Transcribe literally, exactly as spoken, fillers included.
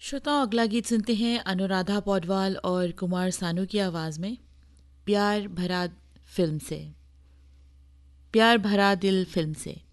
श्रोताओं, अगला गीत सुनते हैं अनुराधा पौडवाल और कुमार सानू की आवाज़ में, प्यार भरा फिल्म से, प्यार भरा दिल फिल्म से।